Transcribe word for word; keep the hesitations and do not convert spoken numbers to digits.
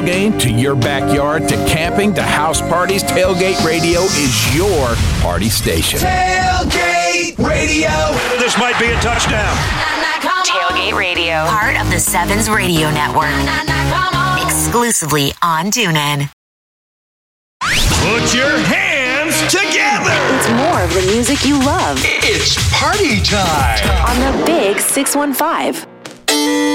Game to your backyard to camping to house parties, Tailgate Radio is your party station. Tailgate Radio. This might be a touchdown. Tailgate Radio, part of the Sevens Radio Network. Exclusively on TuneIn. Put your hands together. It's more of the music you love. It's party time On the Big six one five.